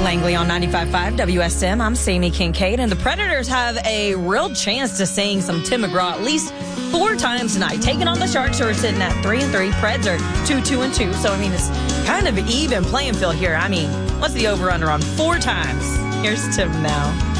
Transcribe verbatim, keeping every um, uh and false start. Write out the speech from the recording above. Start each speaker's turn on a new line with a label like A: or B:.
A: Langley on ninety-five point five W S M. I'm Sammy Kincaid, and the Predators have a real chance to sing some Tim McGraw at least four times tonight. Taking on the Sharks, who are sitting at three and three. Preds are two, two and two. So I mean, it's kind of even playing field here. I mean, what's the over/under on four times? Here's Tim now.